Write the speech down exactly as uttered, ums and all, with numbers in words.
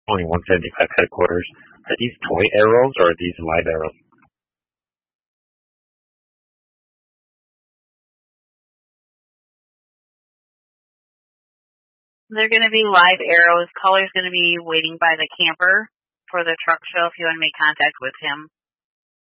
Only one seventy-five headquarters. Are these toy arrows or are these live arrows? They're going to be live arrows. Caller's going to be waiting by the camper for the truck show if you want to make contact with him.